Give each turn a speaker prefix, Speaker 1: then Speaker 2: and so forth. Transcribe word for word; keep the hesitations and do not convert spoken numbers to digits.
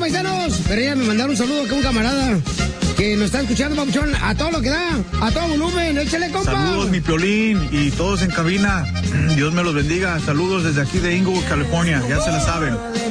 Speaker 1: paisanos. Pero ya me mandaron un saludo acá a un camarada que nos está escuchando, papuchón, a todo lo que da, a todo volumen. Échale, compa.
Speaker 2: Saludos, mi Piolín, y todos en cabina. Dios me los bendiga. Saludos desde aquí de Inglewood, California. Ya se la saben.